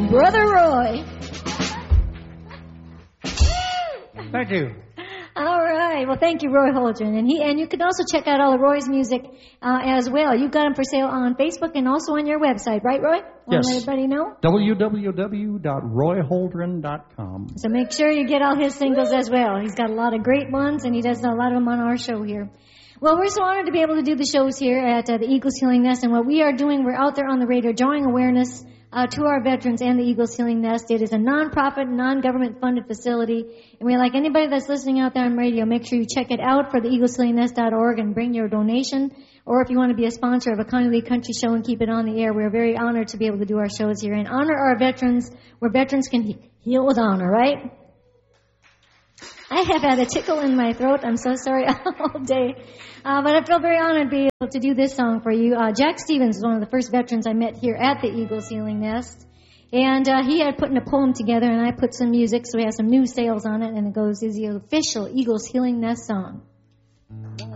Brother Roy. Thank you. All right. Well, thank you, Roy Holdren. And you can also check out all of Roy's music as well. You've got them for sale on Facebook and also on your website, right, Roy? Want to let everybody know? www.royholdren.com. So make sure you get all his singles as well. He's got a lot of great ones, and he does a lot of them on our show here. Well, we're so honored to be able to do the shows here at the Eagles Healing Nest. And what we are doing, we're out there on the radio drawing awareness to our veterans and the Eagles Healing Nest. It is a non-profit, non-government funded facility. And we'd like anybody that's listening out there on radio, make sure you check it out for the eagleshealingnest.org and bring your donation. Or if you want to be a sponsor of a Connie Lee Country show and keep it on the air, we're very honored to be able to do our shows here and honor our veterans where veterans can heal with honor, right? I have had a tickle in my throat. I'm so sorry all day. But I feel very honored to be able to do this song for you. Jack Stevens was one of the first veterans I met here at the Eagles Healing Nest. And he had put a poem together, and I put some music, so we have some new sales on it, and it goes, is the official Eagles Healing Nest song.